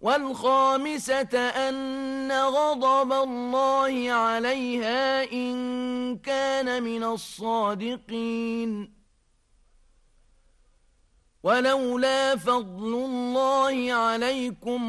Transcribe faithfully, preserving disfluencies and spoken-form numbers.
والخامسة أن غضب الله عليها إن كان من الصادقين ولولا فضل الله عليكم